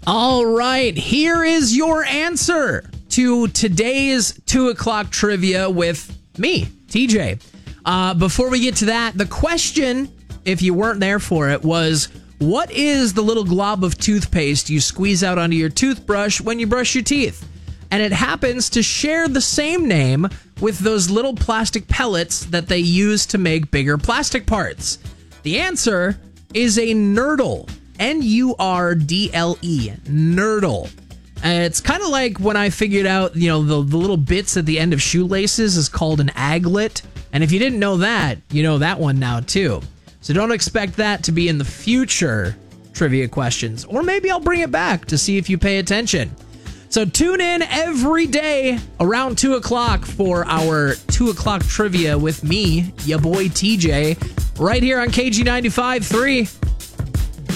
All right, here is your answer to today's 2 o'clock trivia with me, TJ. Before we get to that, the question, if you weren't there for it, was what is the little glob of toothpaste you squeeze out onto your toothbrush when you brush your teeth? And it happens to share the same name with those little plastic pellets that they use to make bigger plastic parts. The answer is a nurdle. N-U-R-D-L-E. Nurdle. It's kind of like when I figured out, the little bits at the end of shoelaces is called an aglet. And if you didn't know that, you know that one now too. So don't expect that to be in the future trivia questions. Or maybe I'll bring it back to see if you pay attention. So tune in every day around 2 o'clock for our 2 o'clock trivia with me, ya boy TJ, right here on KG95.3.